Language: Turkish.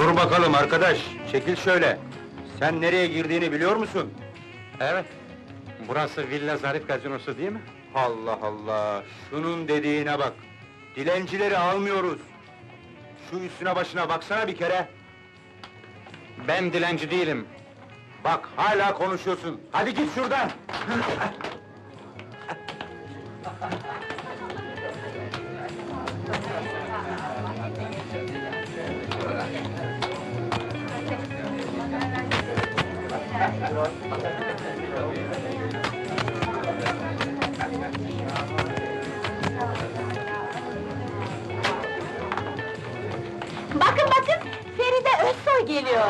Dur bakalım arkadaş, çekil şöyle. Sen nereye girdiğini biliyor musun? Evet. Burası Villa Zarif Gazinosu değil mi? Allah Allah! Şunun dediğine bak! Dilencileri almıyoruz! Şu üstüne başına baksana bir kere! Ben dilenci değilim. Bak, hala konuşuyorsun! Hadi git şuradan! Bakın bakın, Feride Özsoy geliyor.